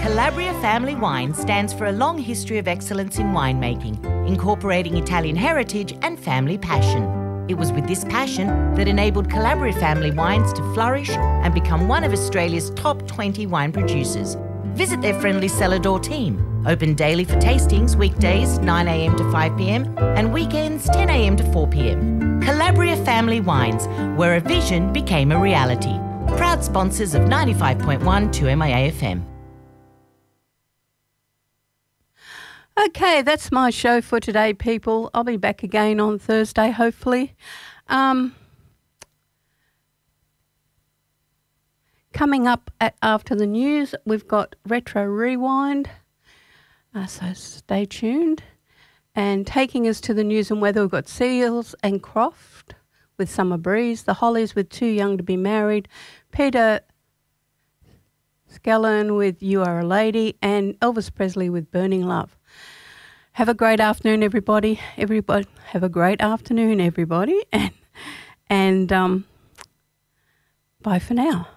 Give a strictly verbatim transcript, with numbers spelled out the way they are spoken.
Calabria Family Wine stands for a long history of excellence in winemaking, incorporating Italian heritage and family passion. It was with this passion that enabled Calabria Family Wines to flourish and become one of Australia's top twenty wine producers. Visit their friendly cellar door team, open daily for tastings, weekdays nine a m to five p m and weekends ten a m to four p m. Calabria Family Wines, where a vision became a reality. Proud sponsors of ninety-five point one two M I A F M. Okay, that's my show for today, people. I'll be back again on Thursday, hopefully. Um, coming up at, after the news, we've got Retro Rewind, uh, so stay tuned. And taking us to the news and weather, we've got Seals and Croft with Summer Breeze, the Hollies with Too Young to Be Married, Peter Skellern with You Are a Lady, and Elvis Presley with Burning Love. Have a great afternoon, everybody. Everybody, have a great afternoon, everybody, and and um, bye for now.